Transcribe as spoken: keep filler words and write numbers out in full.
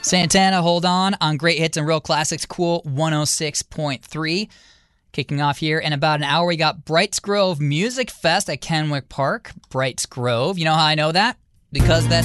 Santana, Hold On, on Great Hits and Real Classics, Cool one oh six point three. Kicking off here in about an hour, we got Brights Grove Music Fest at Kenwick Park. Brights Grove. You know how I know that? Because that's